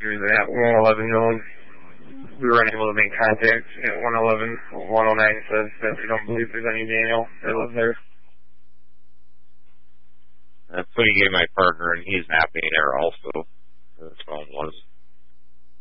through that 111 zone. We were unable to make contact at 111. 109 says that they don't believe there's any Daniel that lives there. That's what he gave my partner, and he's napping there also. His phone was.